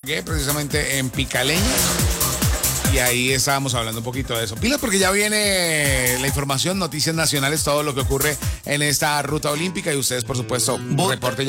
Ibagué, precisamente en Picaleña. Y ahí estábamos hablando un poquito de eso. Pilas porque ya viene la información, noticias nacionales, todo lo que ocurre en esta ruta olímpica y ustedes, por supuesto, reporten ya.